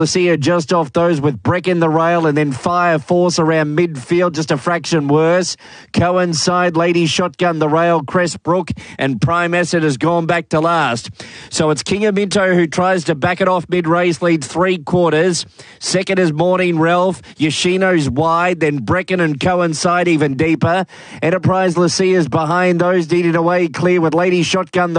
Lucia just off those with Breck in the rail, and then Fire Force around midfield, just a fraction worse. Coincide, Lady Shotgun, the rail, Crestbrook, and Prime Asset has gone back to last. So it's King of Minto who tries to back it off mid-race, leads 3/4. Second is Morning Ralph. Yoshino's wide, then Brecken and Coincide even deeper. Enterprise Lucia's behind those, leading away clear with Lady Shotgun,